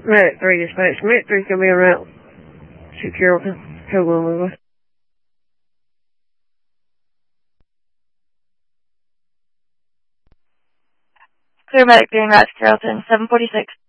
Medic 3 dispatch. Medic 3's going to be en route to Carrollton. Code 1 with us. Clear Medic 3 en route to Carrollton, 746.